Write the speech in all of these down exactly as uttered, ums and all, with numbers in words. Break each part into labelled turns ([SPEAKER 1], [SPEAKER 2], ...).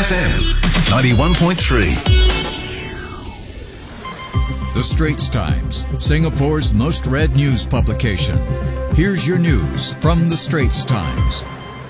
[SPEAKER 1] F M ninety-one point three.
[SPEAKER 2] The Straits Times, Singapore's most read news publication. Here's your news from The Straits Times.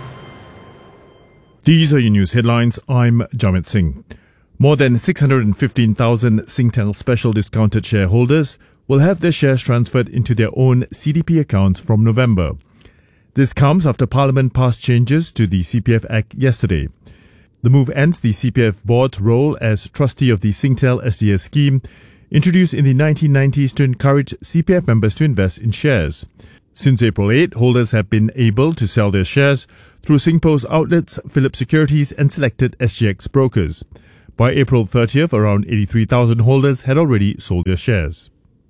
[SPEAKER 3] These are your news headlines. I'm Jamit Singh. More than six hundred fifteen thousand Singtel special discounted shareholders will have their shares transferred into their own C D P accounts from November. This comes after Parliament passed changes to the C P F Act yesterday. The move ends the C P F board's role as trustee of the Singtel S D S scheme, introduced in the nineteen nineties to encourage C P F members to invest in shares. Since April eighth, holders have been able to sell their shares through Singpost outlets, Phillip Securities and selected S G X brokers. By April thirtieth, around eighty-three thousand holders had already sold their shares.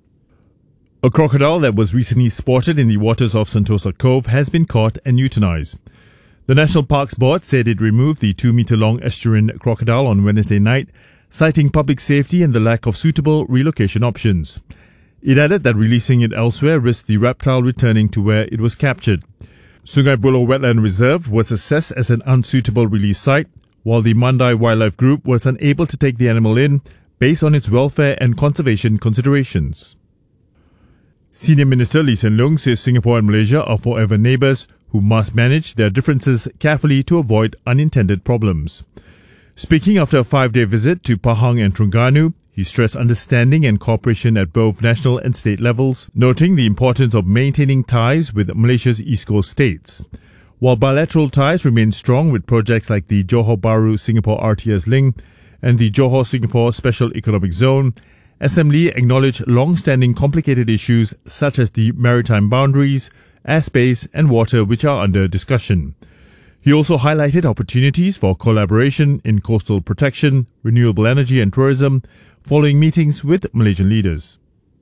[SPEAKER 3] A crocodile that was recently spotted in the waters of Sentosa Cove has been caught and euthanized. The National Parks Board said it removed the two-metre-long estuarine crocodile on Wednesday night, citing public safety and the lack of suitable relocation options. It added that releasing it elsewhere risked the reptile returning to where it was captured. Sungai Buloh Wetland Reserve was assessed as an unsuitable release site, while the Mandai Wildlife Group was unable to take the animal in based on its welfare and conservation considerations. Senior Minister Lee Hsien Loong says Singapore and Malaysia are forever neighbours who must manage their differences carefully to avoid unintended problems. Speaking after a five-day visit to Pahang and Terengganu, he stressed understanding and cooperation at both national and state levels, noting the importance of maintaining ties with Malaysia's East Coast states. While bilateral ties remain strong with projects like the Johor Bahru-Singapore R T S link and the Johor-Singapore Special Economic Zone, S M Lee acknowledged long-standing complicated issues such as the maritime boundaries, airspace and water which are under discussion. He also highlighted opportunities for collaboration in coastal protection, renewable energy and tourism following meetings with Malaysian leaders.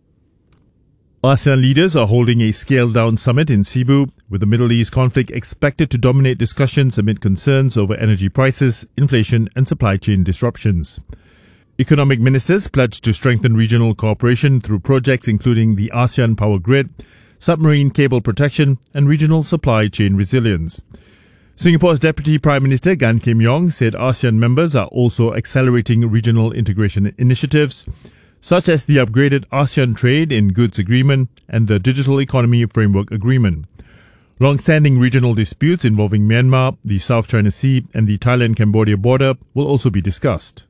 [SPEAKER 3] ASEAN leaders are holding a scaled-down summit in Cebu, with the Middle East conflict expected to dominate discussions amid concerns over energy prices, inflation and supply chain disruptions. Economic ministers pledged to strengthen regional cooperation through projects including the ASEAN Power Grid, submarine cable protection and regional supply chain resilience. Singapore's Deputy Prime Minister Gan Kim Yong said ASEAN members are also accelerating regional integration initiatives, such as the upgraded ASEAN Trade in Goods Agreement and the Digital Economy Framework Agreement. Long-standing regional disputes involving Myanmar, the South China Sea and the Thailand-Cambodia border will also be discussed.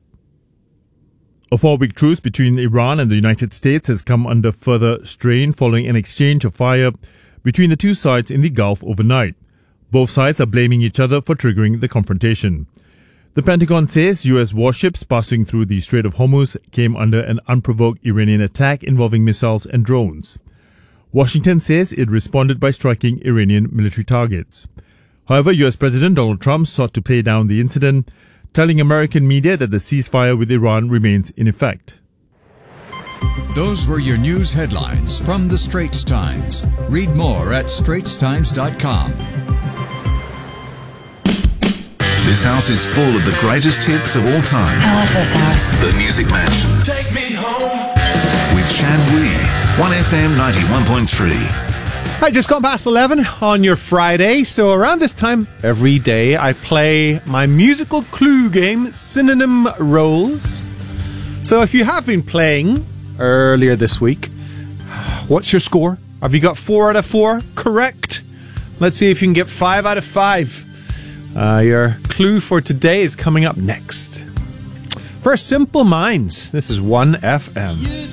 [SPEAKER 3] A four-week truce between Iran and the United States has come under further strain following an exchange of fire between the two sides in the Gulf overnight. Both sides are blaming each other for triggering the confrontation. The Pentagon says U S warships passing through the Strait of Hormuz came under an unprovoked Iranian attack involving missiles and drones. Washington says it responded by striking Iranian military targets. However, U S President Donald Trump sought to play down the incident, telling American media that the ceasefire with Iran remains in effect.
[SPEAKER 2] Those were your news headlines from The Straits Times. Read more at straits times dot com.
[SPEAKER 1] This house is full of the greatest hits of all time.
[SPEAKER 4] I love this house.
[SPEAKER 1] The Music Mansion.
[SPEAKER 5] Take me home.
[SPEAKER 1] With Shan Wee. one F M ninety-one point three.
[SPEAKER 6] Hi, just gone past eleven on your Friday. So around this time every day, I play my musical clue game, Synonym Rolls. So if you have been playing earlier this week, what's your score? Have you got four out of four correct? Let's see if you can get five out of five. Uh, your clue for today is coming up next. For Simple Minds, this is one F M.